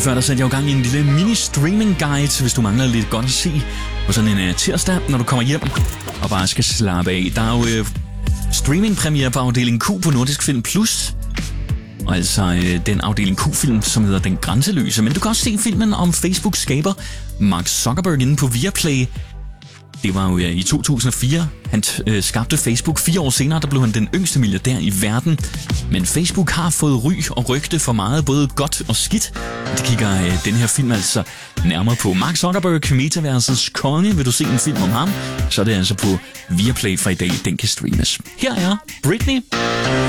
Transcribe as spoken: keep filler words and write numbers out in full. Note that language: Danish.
Lige før der satte jeg jo gang i en lille mini-streaming-guide, hvis du mangler lidt godt at se på sådan en uh, tirsdag, når du kommer hjem og bare skal slappe af. Der er jo uh, streaming-premiere på afdeling Q på Nordisk Film Plus. Og altså uh, den afdeling Q-film, som hedder Den Grænseløse. Men du kan også se filmen om Facebook-skaber Mark Zuckerberg inde på Viaplay. Det var jo uh, i to tusind og fire. Han uh, skabte Facebook. Fire år senere, der blev han den yngste milliardær i verden. Men Facebook har fået ry og rygte for meget, både godt og skidt. Det kigger uh, den her film altså nærmere på. Mark Zuckerberg, metaversets konge. Vil du se en film om ham, så er det altså på Viaplay fra i dag. Den kan streames. Her er Britney.